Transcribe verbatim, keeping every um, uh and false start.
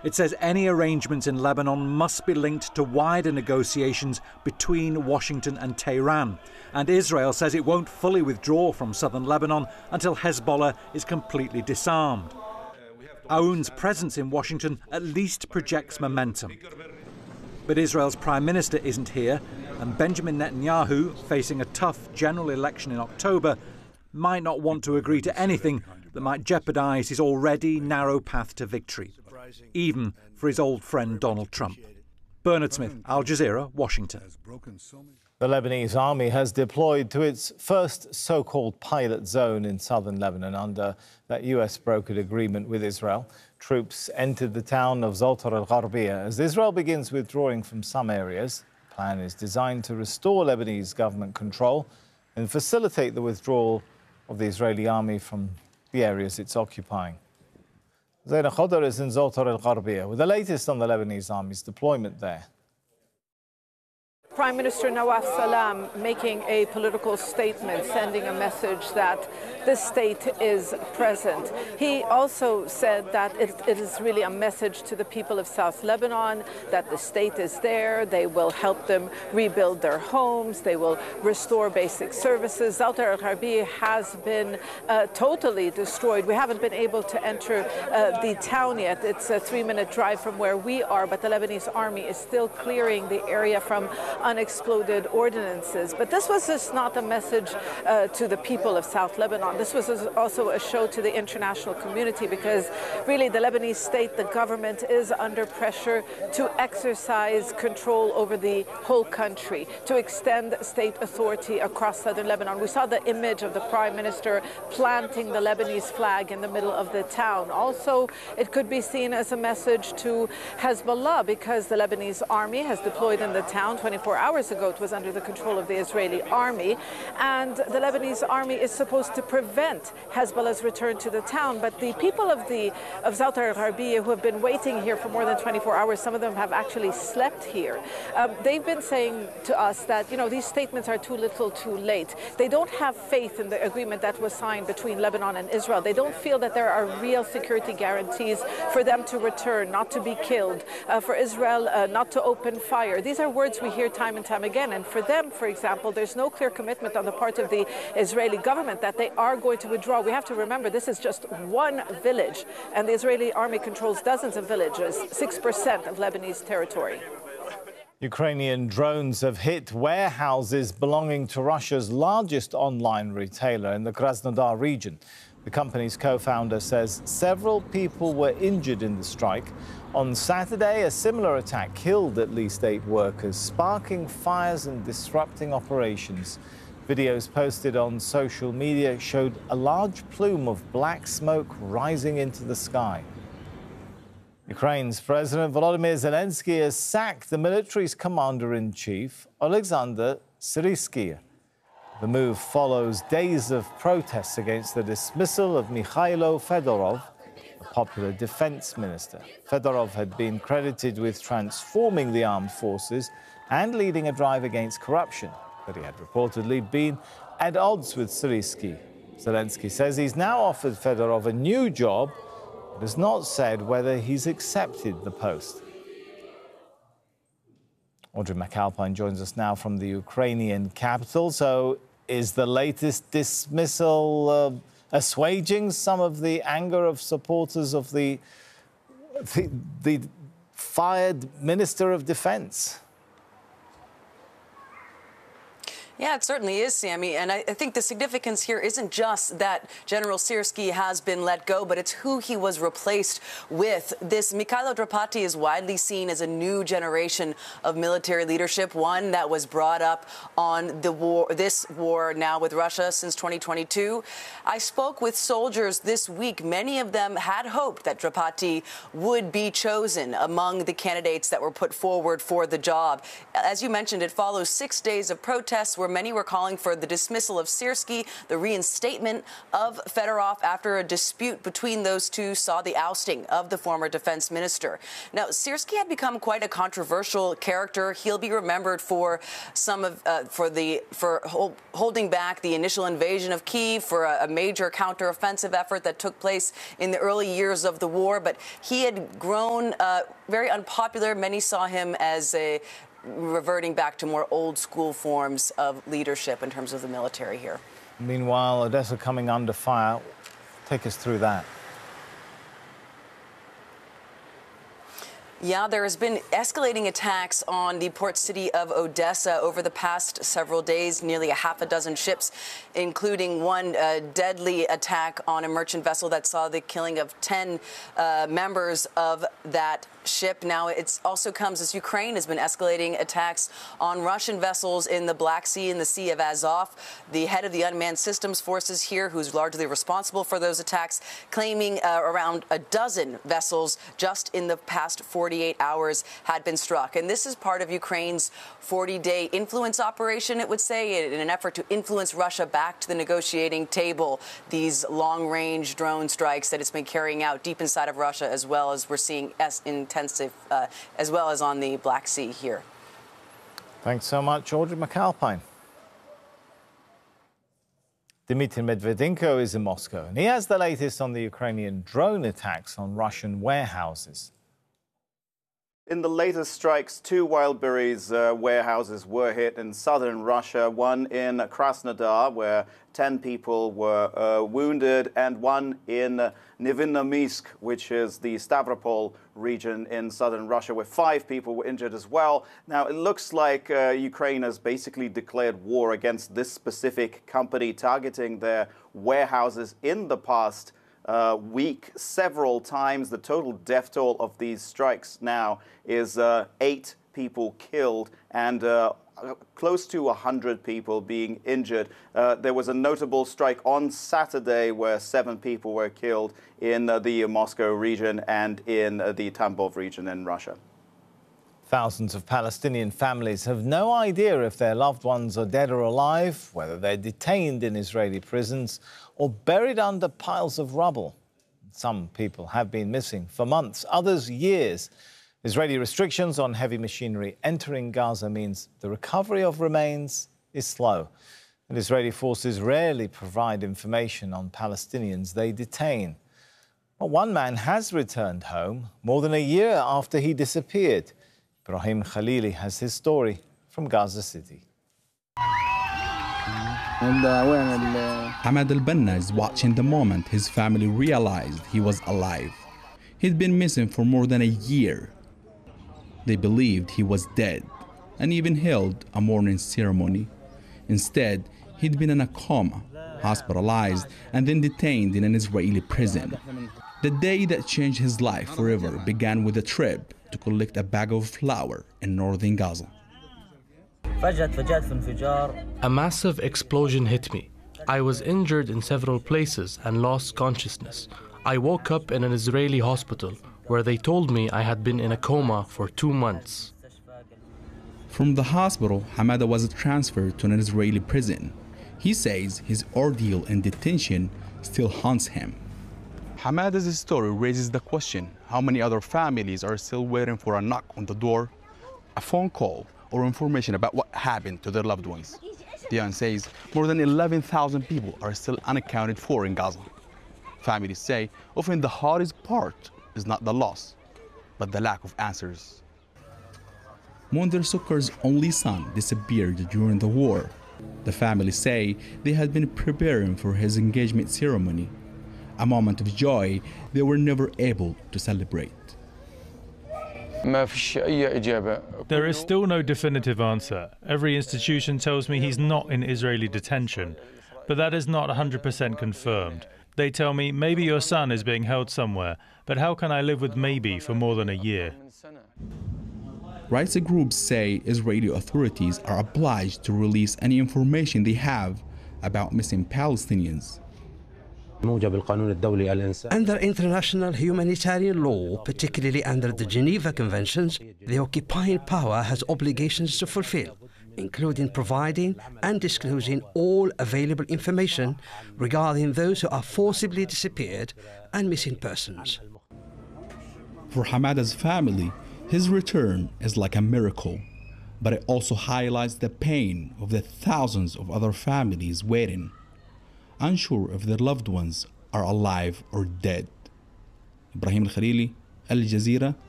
It says any arrangements in Lebanon must be linked to wider negotiations between Washington and Tehran. And Israel says it won't fully withdraw from southern Lebanon until Hezbollah is completely disarmed. Aoun's presence in Washington at least projects momentum. But Israel's Prime Minister isn't here, and Benjamin Netanyahu, facing a tough general election in October, might not want to agree to anything that might jeopardise his already narrow path to victory, even for his old friend Donald Trump. Bernard Smith, Al Jazeera, Washington. The Lebanese army has deployed to its first so-called pilot zone in southern Lebanon under that U S-brokered agreement with Israel. Troops entered the town of Zoltar al-Gharbiyah as Israel begins withdrawing from some areas. The plan is designed to restore Lebanese government control and facilitate the withdrawal of the Israeli army from the areas it's occupying. Zaina Khodr is in Zoltar al-Gharbiyah with the latest on the Lebanese army's deployment there. Prime Minister Nawaf Salam making a political statement, sending a message that the state is present. He also said that it, it is really a message to the people of South Lebanon, that the state is there, they will help them rebuild their homes, they will restore basic services. Zoltar al-Gharbiyah has been uh, totally destroyed. We haven't been able to enter uh, the town yet. It's a three-minute drive from where we are, but the Lebanese army is still clearing the area from unexploded ordinances. But this was just not a message uh, to the people of South Lebanon. This was also a show to the international community, because really the Lebanese state, the government, is under pressure to exercise control over the whole country, to extend state authority across southern Lebanon. We saw the image of the Prime Minister planting the Lebanese flag in the middle of the town. Also, it could be seen as a message to Hezbollah, because the Lebanese army has deployed in the town twenty-four hours ago. It was under the control of the Israeli army, and the Lebanese army is supposed to prevent Hezbollah's return to the town. But the people of the of Zoltar al-Gharbiyah, who have been waiting here for more than twenty-four hours, some of them have actually slept here. Um, they've been saying to us that, you know, these statements are too little, too late. They don't have faith in the agreement that was signed between Lebanon and Israel. They don't feel that there are real security guarantees for them to return, not to be killed, uh, for Israel uh, not to open fire. These are words we hear time and time again. And for them, for example, there's no clear commitment on the part of the Israeli government that they are going to withdraw. We have to remember this is just one village, and the Israeli army controls dozens of villages, six percent of Lebanese territory. Ukrainian drones have hit warehouses belonging to Russia's largest online retailer in the Krasnodar region. The company's co-founder says several people were injured in the strike. On Saturday, a similar attack killed at least eight workers, sparking fires and disrupting operations. Videos posted on social media showed a large plume of black smoke rising into the sky. Ukraine's President Volodymyr Zelensky has sacked the military's commander-in-chief, Oleksandr Syrsky. The move follows days of protests against the dismissal of Mikhailo Fedorov, a popular defense minister. Fedorov had been credited with transforming the armed forces and leading a drive against corruption, but he had reportedly been at odds with Syrsky. Zelensky says he's now offered Fedorov a new job, but has not said whether he's accepted the post. Audrey McAlpine joins us now from the Ukrainian capital. So is the latest dismissal uh, assuaging some of the anger of supporters of the, the, the fired Minister of Defense? Yeah, it certainly is, Sammy. And I, I think the significance here isn't just that General Syrsky has been let go, but it's who he was replaced with. This Mikhailo Drapati is widely seen as a new generation of military leadership, one that was brought up on the war, this war now with Russia since twenty twenty-two. I spoke with soldiers this week. Many of them had hoped that Drapati would be chosen among the candidates that were put forward for the job. As you mentioned, it follows six days of protests where many were calling for the dismissal of Syrskyi, the reinstatement of Fedorov after a dispute between those two saw the ousting of the former defense minister. Now, Syrskyi had become quite a controversial character. He'll be remembered for some of uh, for the for hold, holding back the initial invasion of Kyiv, for a, a major counteroffensive effort that took place in the early years of the war. But he had grown uh, very unpopular. Many saw him as a reverting back to more old school forms of leadership in terms of the military here. Meanwhile, Odessa coming under fire. Take us through that. Yeah, there has been escalating attacks on the port city of Odessa over the past several days. Nearly a half a dozen ships, including one uh, deadly attack on a merchant vessel that saw the killing of ten uh, members of that ship. Now, it also comes as Ukraine has been escalating attacks on Russian vessels in the Black Sea and the Sea of Azov. The head of the unmanned systems forces here, who's largely responsible for those attacks, claiming uh, around a dozen vessels just in the past forty-eight hours had been struck. And this is part of Ukraine's forty-day influence operation, it would say, in an effort to influence Russia back to the negotiating table. These long-range drone strikes that it's been carrying out deep inside of Russia, as well as we're seeing as intensive, uh, as well as on the Black Sea here. Thanks so much, Audrey McAlpine. Dmitry Medvedenko is in Moscow, and he has the latest on the Ukrainian drone attacks on Russian warehouses. In the latest strikes, two Wildberries uh, warehouses were hit in southern Russia, one in Krasnodar, where ten people were uh, wounded, and one in uh, Nevinnomysk, which is the Stavropol region in southern Russia, where five people were injured as well. Now, it looks like uh, Ukraine has basically declared war against this specific company, targeting their warehouses in the past Uh, week several times. The total death toll of these strikes now is uh, eight people killed and uh, close to one hundred people being injured. Uh, there was a notable strike on Saturday where seven people were killed in uh, the Moscow region and in uh, the Tambov region in Russia. Thousands of Palestinian families have no idea if their loved ones are dead or alive, whether they're detained in Israeli prisons or buried under piles of rubble. Some people have been missing for months, others years. Israeli restrictions on heavy machinery entering Gaza means the recovery of remains is slow. And Israeli forces rarely provide information on Palestinians they detain. But one man has returned home more than a year after he disappeared. Ibrahim Khalili has his story from Gaza City. Hamad al-Banna is watching the moment his family realized he was alive. He'd been missing for more than a year. They believed he was dead and even held a mourning ceremony. Instead, he'd been in a coma, hospitalized, and then detained in an Israeli prison. The day that changed his life forever began with a trip to collect a bag of flour in northern Gaza. A massive explosion hit me. I was injured in several places and lost consciousness. I woke up in an Israeli hospital where they told me I had been in a coma for two months. From the hospital, Hamada was transferred to an Israeli prison. He says his ordeal in detention still haunts him. Hamada's story raises the question, how many other families are still waiting for a knock on the door, a phone call, or information about what happened to their loved ones? Dion says more than eleven thousand people are still unaccounted for in Gaza. Families say often the hardest part is not the loss, but the lack of answers. Monder Sukkar's only son disappeared during the war. The family say they had been preparing for his engagement ceremony, a moment of joy they were never able to celebrate. There is still no definitive answer. Every institution tells me he's not in Israeli detention, but that is not one hundred percent confirmed. They tell me maybe your son is being held somewhere, but how can I live with maybe for more than a year? Rights groups say Israeli authorities are obliged to release any information they have about missing Palestinians. Under international humanitarian law, particularly under the Geneva Conventions, the occupying power has obligations to fulfill. including providing and disclosing all available information regarding those who are forcibly disappeared and missing persons. For Hamada's family, his return is like a miracle, but it also highlights the pain of the thousands of other families waiting, unsure if their loved ones are alive or dead. Ibrahim Al Khalili, Al Jazeera,